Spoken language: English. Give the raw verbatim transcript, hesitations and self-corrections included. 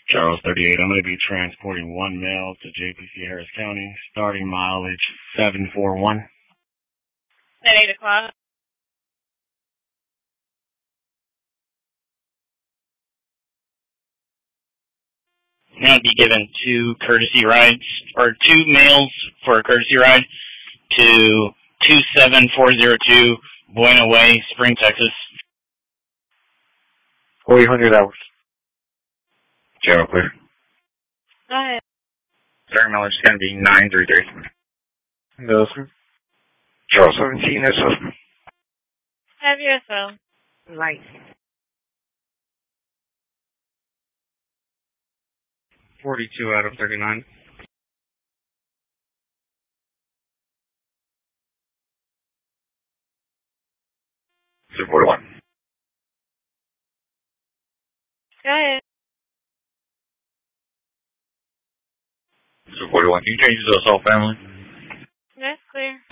Charles thirty-eight, I'm going to be transporting one male to J P C Harris County, starting mileage seven four one. At eight o'clock. I'm going to be given two courtesy rides, or two males for a courtesy ride to two seven four zero two Buena Way, Spring, Texas. forty hundred hours. General clear. Go ahead. Starting mileage is going to be nine three three. No, sir. Charles seventeen, yes, sir. Have your phone. Right. forty-two out of thirty-nine. two forty-one. Go ahead. two forty-one, can you change this to assault family? That's clear.